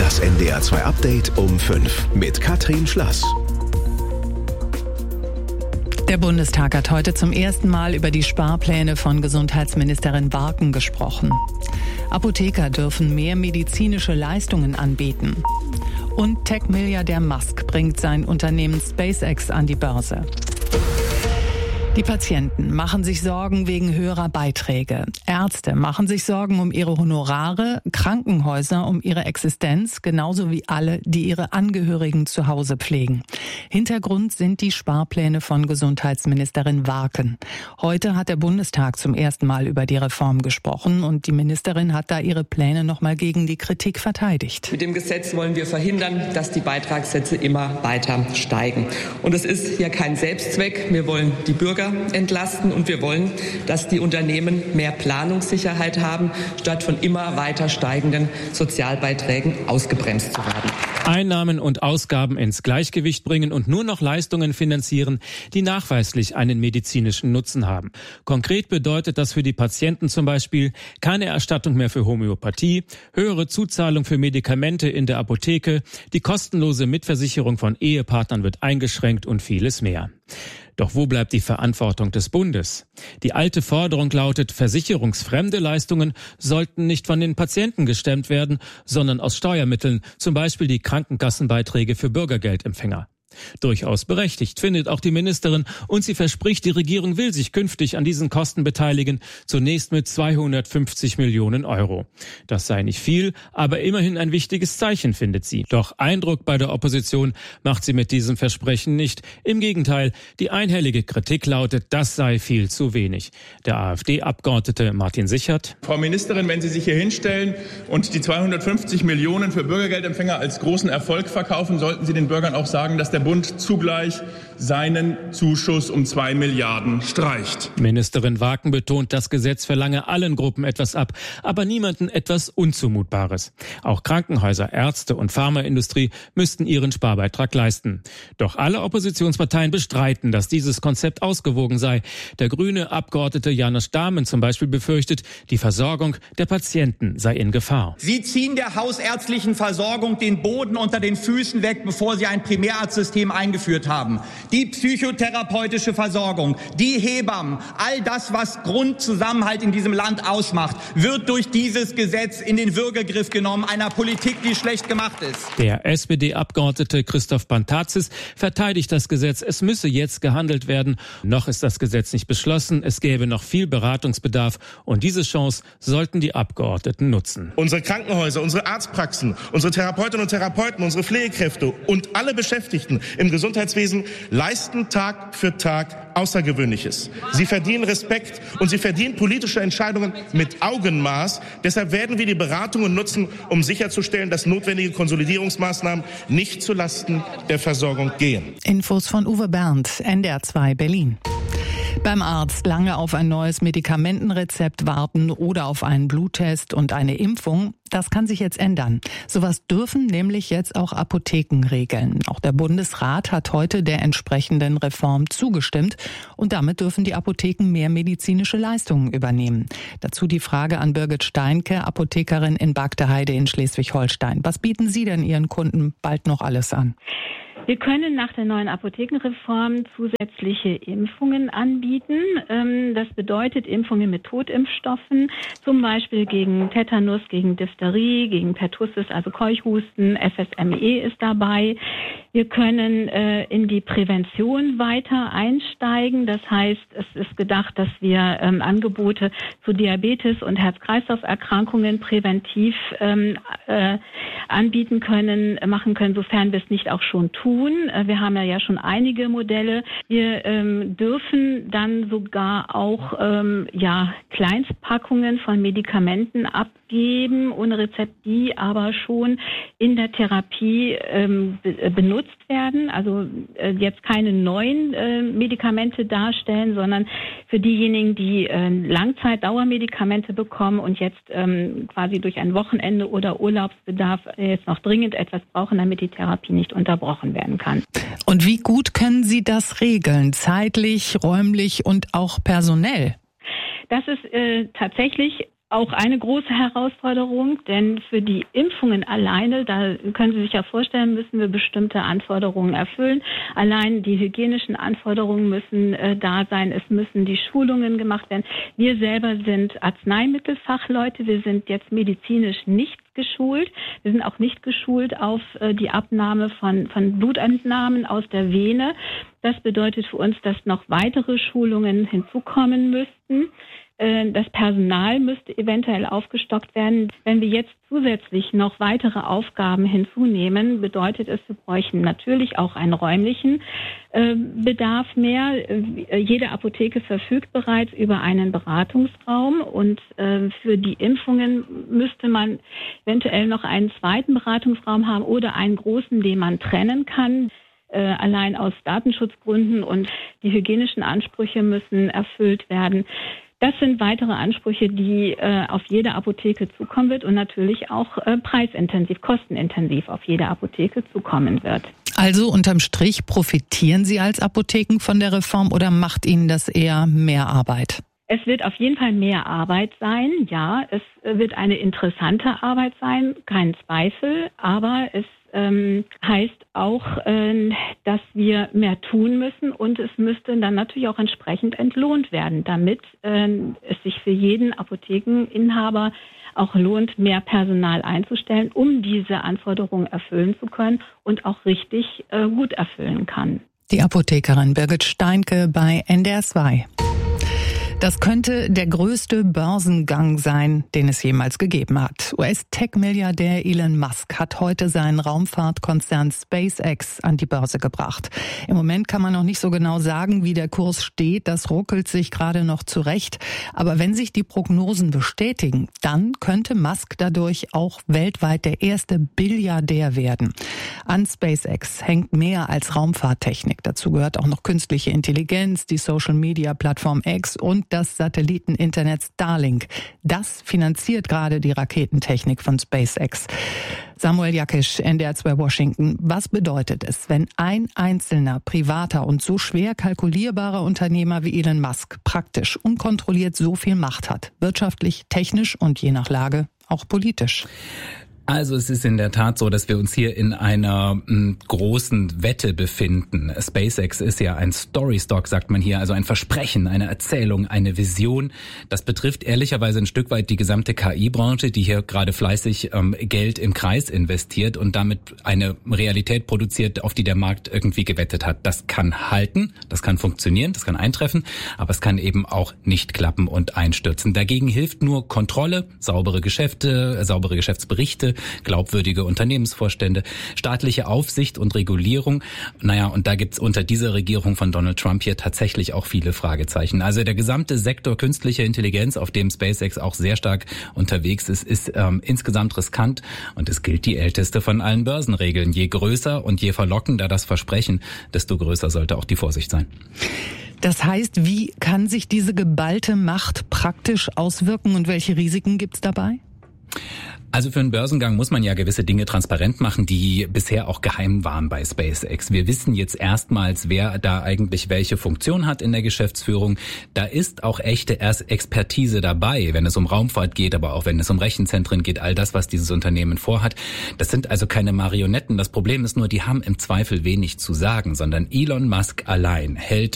Das NDR 2 Update um 5 mit Katrin Schlass. Der Bundestag hat heute zum ersten Mal über die Sparpläne von Gesundheitsministerin Warken gesprochen. Apotheker dürfen mehr medizinische Leistungen anbieten. Und Tech-Milliardär Musk bringt sein Unternehmen SpaceX an die Börse. Die Patienten machen sich Sorgen wegen höherer Beiträge. Ärzte machen sich Sorgen um ihre Honorare, Krankenhäuser um ihre Existenz, genauso wie alle, die ihre Angehörigen zu Hause pflegen. Hintergrund sind die Sparpläne von Gesundheitsministerin Warken. Heute hat der Bundestag zum ersten Mal über die Reform gesprochen und die Ministerin hat da ihre Pläne nochmal gegen die Kritik verteidigt. Mit dem Gesetz wollen wir verhindern, dass die Beitragssätze immer weiter steigen. Und es ist ja kein Selbstzweck. Wir wollen die Bürger entlasten und wir wollen, dass die Unternehmen mehr Planungssicherheit haben, statt von immer weiter steigenden Sozialbeiträgen ausgebremst zu werden. Einnahmen und Ausgaben ins Gleichgewicht bringen und nur noch Leistungen finanzieren, die nachweislich einen medizinischen Nutzen haben. Konkret bedeutet das für die Patienten zum Beispiel keine Erstattung mehr für Homöopathie, höhere Zuzahlung für Medikamente in der Apotheke, die kostenlose Mitversicherung von Ehepartnern wird eingeschränkt und vieles mehr. Doch wo bleibt die Verantwortung des Bundes? Die alte Forderung lautet, versicherungsfremde Leistungen sollten nicht von den Patienten gestemmt werden, sondern aus Steuermitteln, zum Beispiel die Krankenkassenbeiträge für Bürgergeldempfänger. Durchaus berechtigt, findet auch die Ministerin, und sie verspricht, die Regierung will sich künftig an diesen Kosten beteiligen, zunächst mit 250 Millionen Euro. Das sei nicht viel, aber immerhin ein wichtiges Zeichen, findet sie. Doch Eindruck bei der Opposition macht sie mit diesem Versprechen nicht. Im Gegenteil, die einhellige Kritik lautet, das sei viel zu wenig. Der AfD-Abgeordnete Martin Sichert: Frau Ministerin, wenn Sie sich hier hinstellen und die 250 Millionen für Bürgergeldempfänger als großen Erfolg verkaufen, sollten Sie den Bürgern auch sagen, dass der Bund zugleich seinen Zuschuss um 2 Milliarden streicht. Ministerin Warken betont, das Gesetz verlange allen Gruppen etwas ab, aber niemanden etwas Unzumutbares. Auch Krankenhäuser, Ärzte und Pharmaindustrie müssten ihren Sparbeitrag leisten. Doch alle Oppositionsparteien bestreiten, dass dieses Konzept ausgewogen sei. Der grüne Abgeordnete Janusz Dahmen zum Beispiel befürchtet, die Versorgung der Patienten sei in Gefahr. Sie ziehen der hausärztlichen Versorgung den Boden unter den Füßen weg, bevor Sie ein Primärarztsystem eingeführt haben. Die psychotherapeutische Versorgung, die Hebammen, all das, was Grundzusammenhalt in diesem Land ausmacht, wird durch dieses Gesetz in den Würgegriff genommen, einer Politik, die schlecht gemacht ist. Der SPD-Abgeordnete Christoph Pantazis verteidigt das Gesetz. Es müsse jetzt gehandelt werden. Noch ist das Gesetz nicht beschlossen. Es gäbe noch viel Beratungsbedarf und diese Chance sollten die Abgeordneten nutzen. Unsere Krankenhäuser, unsere Arztpraxen, unsere Therapeutinnen und Therapeuten, unsere Pflegekräfte und alle Beschäftigten im Gesundheitswesen leisten Tag für Tag Außergewöhnliches. Sie verdienen Respekt und sie verdienen politische Entscheidungen mit Augenmaß. Deshalb werden wir die Beratungen nutzen, um sicherzustellen, dass notwendige Konsolidierungsmaßnahmen nicht zulasten der Versorgung gehen. Infos von Uwe Berndt, NDR 2 Berlin. Beim Arzt lange auf ein neues Medikamentenrezept warten oder auf einen Bluttest und eine Impfung, das kann sich jetzt ändern. Sowas dürfen nämlich jetzt auch Apotheken regeln. Auch der Bundesrat hat heute der entsprechenden Reform zugestimmt und damit dürfen die Apotheken mehr medizinische Leistungen übernehmen. Dazu die Frage an Birgit Steinke, Apothekerin in Bagdeheide in Schleswig-Holstein. Was bieten Sie denn Ihren Kunden bald noch alles an? Wir können nach der neuen Apothekenreform zusätzliche Impfungen anbieten. Das bedeutet Impfungen mit Totimpfstoffen, zum Beispiel gegen Tetanus, gegen Diphtherie, gegen Pertussis, also Keuchhusten, FSME ist dabei. Wir können in die Prävention weiter einsteigen. Das heißt, es ist gedacht, dass wir Angebote zu Diabetes und Herz-Kreislauf-Erkrankungen präventiv anbieten können, machen können, sofern wir es nicht auch schon tun. Wir haben ja schon einige Modelle. Wir dürfen dann sogar auch Kleinstpackungen von Medikamenten abgeben, ohne Rezept, die aber schon in der Therapie benutzt werden. Also jetzt keine neuen Medikamente darstellen, sondern für diejenigen, die Langzeit-Dauermedikamente bekommen und jetzt quasi durch ein Wochenende oder Urlaubsbedarf jetzt noch dringend etwas brauchen, damit die Therapie nicht unterbrochen werden kann. Und wie gut können Sie das regeln? Zeitlich, räumlich und auch personell? Das ist tatsächlich auch eine große Herausforderung, denn für die Impfungen alleine, da können Sie sich ja vorstellen, müssen wir bestimmte Anforderungen erfüllen. Allein die hygienischen Anforderungen müssen da sein, es müssen die Schulungen gemacht werden. Wir selber sind Arzneimittelfachleute, wir sind jetzt medizinisch nicht geschult. Wir sind auch nicht geschult auf die Abnahme von Blutentnahmen aus der Vene. Das bedeutet für uns, dass noch weitere Schulungen hinzukommen müssten. Das Personal müsste eventuell aufgestockt werden. Wenn wir jetzt zusätzlich noch weitere Aufgaben hinzunehmen, bedeutet es, wir bräuchten natürlich auch einen räumlichen Bedarf mehr. Jede Apotheke verfügt bereits über einen Beratungsraum und für die Impfungen müsste man eventuell noch einen zweiten Beratungsraum haben oder einen großen, den man trennen kann. Allein aus Datenschutzgründen und die hygienischen Ansprüche müssen erfüllt werden. Das sind weitere Ansprüche, die auf jede Apotheke zukommen wird und natürlich auch preisintensiv, kostenintensiv auf jede Apotheke zukommen wird. Also unterm Strich profitieren Sie als Apotheken von der Reform oder macht Ihnen das eher mehr Arbeit? Es wird auf jeden Fall mehr Arbeit sein, ja. Es wird eine interessante Arbeit sein, kein Zweifel, aber es heißt auch, dass wir mehr tun müssen und es müsste dann natürlich auch entsprechend entlohnt werden, damit es sich für jeden Apothekeninhaber auch lohnt, mehr Personal einzustellen, um diese Anforderungen erfüllen zu können und auch richtig gut erfüllen kann. Die Apothekerin Birgit Steinke bei NDR 2. Das könnte der größte Börsengang sein, den es jemals gegeben hat. US-Tech-Milliardär Elon Musk hat heute seinen Raumfahrtkonzern SpaceX an die Börse gebracht. Im Moment kann man noch nicht so genau sagen, wie der Kurs steht. Das ruckelt sich gerade noch zurecht. Aber wenn sich die Prognosen bestätigen, dann könnte Musk dadurch auch weltweit der erste Billiardär werden. An SpaceX hängt mehr als Raumfahrttechnik. Dazu gehört auch noch künstliche Intelligenz, die Social-Media-Plattform X und das Satelliteninternet Starlink. Das finanziert gerade die Raketentechnik von SpaceX. Samuel Jakisch, NDR 2 Washington. Was bedeutet es, wenn ein einzelner, privater und so schwer kalkulierbarer Unternehmer wie Elon Musk praktisch unkontrolliert so viel Macht hat? Wirtschaftlich, technisch und je nach Lage auch politisch. Also es ist in der Tat so, dass wir uns hier in einer großen Wette befinden. SpaceX ist ja ein Storystock, sagt man hier, also ein Versprechen, eine Erzählung, eine Vision. Das betrifft ehrlicherweise ein Stück weit die gesamte KI-Branche, die hier gerade fleißig Geld im Kreis investiert und damit eine Realität produziert, auf die der Markt irgendwie gewettet hat. Das kann halten, das kann funktionieren, das kann eintreffen, aber es kann eben auch nicht klappen und einstürzen. Dagegen hilft nur Kontrolle, saubere Geschäfte, saubere Geschäftsberichte, glaubwürdige Unternehmensvorstände, staatliche Aufsicht und Regulierung. Naja, und da gibt's unter dieser Regierung von Donald Trump hier tatsächlich auch viele Fragezeichen. Also der gesamte Sektor künstliche Intelligenz, auf dem SpaceX auch sehr stark unterwegs ist, ist insgesamt riskant und es gilt die älteste von allen Börsenregeln. Je größer und je verlockender das Versprechen, desto größer sollte auch die Vorsicht sein. Das heißt, wie kann sich diese geballte Macht praktisch auswirken und welche Risiken gibt's dabei? Also für einen Börsengang muss man ja gewisse Dinge transparent machen, die bisher auch geheim waren bei SpaceX. Wir wissen jetzt erstmals, wer da eigentlich welche Funktion hat in der Geschäftsführung. Da ist auch echte Expertise dabei, wenn es um Raumfahrt geht, aber auch wenn es um Rechenzentren geht, all das, was dieses Unternehmen vorhat. Das sind also keine Marionetten. Das Problem ist nur, die haben im Zweifel wenig zu sagen, sondern Elon Musk allein hält